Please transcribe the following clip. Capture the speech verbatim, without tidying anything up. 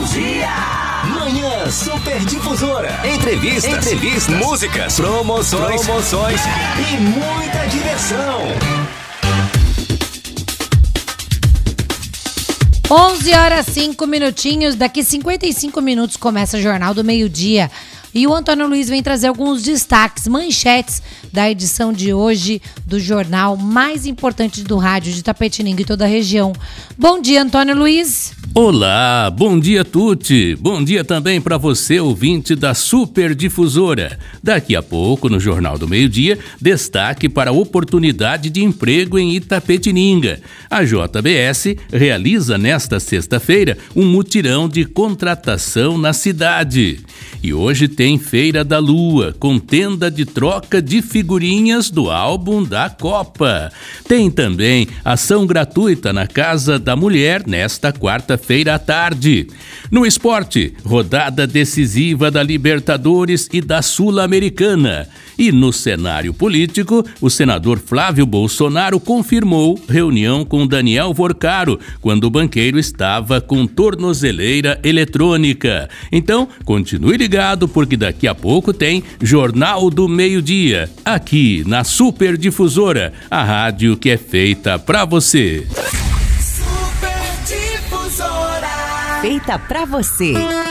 dia. Manhã Super Difusora. Entrevistas, Entrevistas, músicas, promoções, promoções e muita diversão. onze horas cinco minutinhos, daqui cinquenta e cinco minutos começa o Jornal do Meio-Dia. E o Antônio Luiz vem trazer alguns destaques, manchetes da edição de hoje do jornal mais importante do rádio de Itapetininga e toda a região. Bom dia, Antônio Luiz. Olá, bom dia, Tuti. Bom dia também para você, ouvinte da Super Difusora. Daqui a pouco, no Jornal do Meio-Dia, destaque para a oportunidade de emprego em Itapetininga. A J B S realiza nesta sexta-feira um mutirão de contratação na cidade. E hoje tem Feira da Lua, com tenda de troca de figurinhas do álbum da Copa. Tem também ação gratuita na Casa da Mulher nesta quarta-feira à tarde. No esporte, rodada decisiva da Libertadores e da Sul-Americana. E no cenário político, o senador Flávio Bolsonaro confirmou reunião com Daniel Vorcaro, quando o banqueiro estava com tornozeleira eletrônica. Então, continue ligado, porque daqui a pouco tem Jornal do Meio-Dia, aqui na Super Difusora, a rádio que é feita pra você. Super Difusora. Feita pra você.